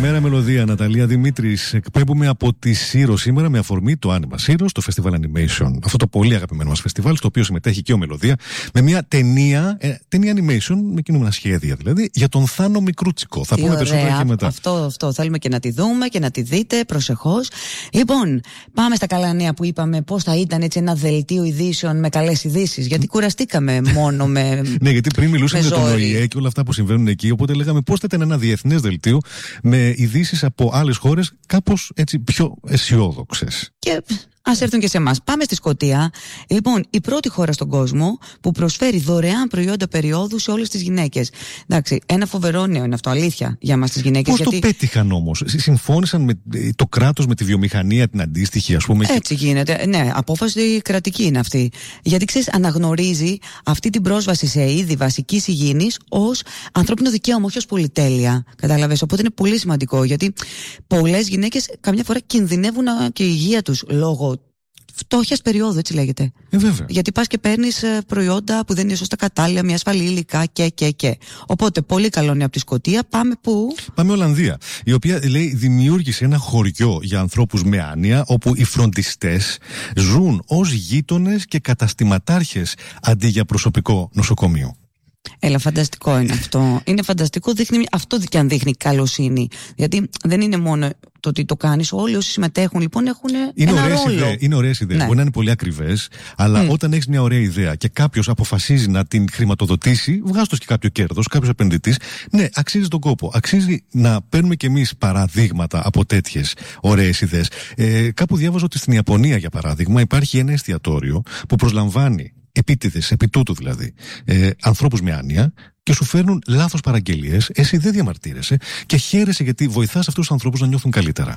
Καλημέρα, Μελωδία. Ναταλία Δημήτρης. Εκπέμπουμε από τη Σύρο σήμερα με αφορμή το άνοιγμα Σύρο, το Festival Animation. Αυτό το πολύ αγαπημένο μας φεστιβάλ, στο οποίο συμμετέχει και ο Μελωδία, με μια ταινία animation, με κινούμενα σχέδια δηλαδή, για τον Θάνο Μικρούτσικο. Θα πούμε περισσότερα και μετά. Αυτό θέλουμε και να τη δούμε και να τη δείτε προσεχώς. Λοιπόν, πάμε στα καλά νέα που είπαμε, πώς θα ήταν έτσι ένα δελτίο ειδήσεων με καλές ειδήσεις. Γιατί κουραστήκαμε μόνο με. Ναι, γιατί πριν μιλούσαμε για τον ΟΗΕ και όλα αυτά που συμβαίνουν εκεί, οπότε λέγαμε πώς θα ήταν ένα διεθνές δελτίο με ειδήσεις από άλλες χώρες κάπως έτσι πιο αισιόδοξες. Και ας έρθουν και σε εμάς. Πάμε στη Σκωτία. Λοιπόν, η πρώτη χώρα στον κόσμο που προσφέρει δωρεάν προϊόντα περιόδου σε όλες τις γυναίκες. Εντάξει, ένα φοβερό νέο είναι αυτό, αλήθεια, για μας τις γυναίκες. Πώς το πέτυχαν όμως? Συμφώνησαν με το κράτος, με τη βιομηχανία την αντίστοιχη, ας πούμε? Έτσι γίνεται. Ναι, απόφαση κρατική είναι αυτή. Γιατί ξέρεις, αναγνωρίζει αυτή την πρόσβαση σε είδη βασικής υγιεινής ως ανθρώπινο δικαίωμα, όχι ως πολυτέλεια. Κατάλαβες? Οπότε είναι πολύ σημαντικό, γιατί πολλές γυναίκες καμιά φορά κινδυνεύουν και η υγεία τους λόγω φτώχειας περίοδου, έτσι λέγεται. Βέβαια. Γιατί πας και παίρνεις προϊόντα που δεν είναι σωστά κατάλληλα, μια ασφαλή υλικά και. Οπότε, πολύ καλό είναι από τη Σκωτία. Πάμε πού? Πάμε Ολλανδία, η οποία λέει δημιούργησε ένα χωριό για ανθρώπους με άνοια, όπου οι φροντιστές ζουν ως γείτονες και καταστηματάρχες αντί για προσωπικό νοσοκομείο. Έλα, φανταστικό είναι αυτό. Είναι φανταστικό, αυτό και αν δείχνει καλοσύνη. Γιατί δεν είναι μόνο το ότι το κάνεις, όλοι όσοι συμμετέχουν λοιπόν έχουν ένα ρόλο. Είναι ωραίες ιδέες. Ναι. Μπορεί να είναι πολύ ακριβές, αλλά όταν έχεις μια ωραία ιδέα και κάποιος αποφασίζει να την χρηματοδοτήσει, βγάζοντας και κάποιο κέρδος, κάποιος επενδυτής, ναι, αξίζει τον κόπο. Αξίζει να παίρνουμε κι εμείς παραδείγματα από τέτοιες ωραίες ιδέες. Κάπου διάβαζα ότι στην Ιαπωνία, για παράδειγμα, υπάρχει ένα εστιατόριο που προσλαμβάνει επίτηδες, επί τούτου δηλαδή, ανθρώπους με άνοια και σου φέρνουν λάθος παραγγελίες, εσύ δεν διαμαρτύρεσαι και χαίρεσαι γιατί βοηθάς αυτούς τους ανθρώπους να νιώθουν καλύτερα.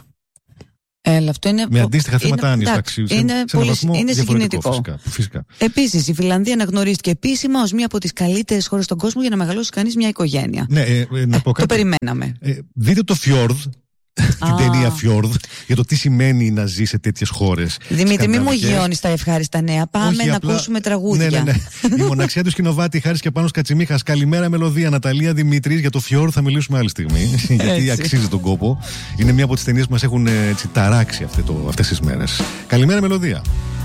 Αυτό είναι με αντίστοιχα θέματα άνοιας, είναι συγκινητικό. Φυσικά. Επίσης, η Φιλανδία αναγνωρίστηκε επίσημα ως μία από τις καλύτερες χώρες στον κόσμο για να μεγαλώσει κανείς μια οικογένεια. Ναι, να πω κάτι. Το περιμέναμε. Δείτε το Fjord. Την ταινία Fjord, για το τι σημαίνει να ζει σε τέτοιες χώρες. Δημήτρη, μη μου γιώνεις τα ευχάριστα νέα. Πάμε να ακούσουμε τραγούδια. Ναι. Η μοναξιά του σκηνοβάτη Χάρης και Πάνος Κατσιμίχας. Καλημέρα, Μελωδία. Ναταλία Δημήτρης. Για το Fjord θα μιλήσουμε άλλη στιγμή. Γιατί αξίζει τον κόπο. Είναι μία από τις ταινίες που μας έχουν ταράξει αυτές τις μέρες. Καλημέρα, Μελωδία.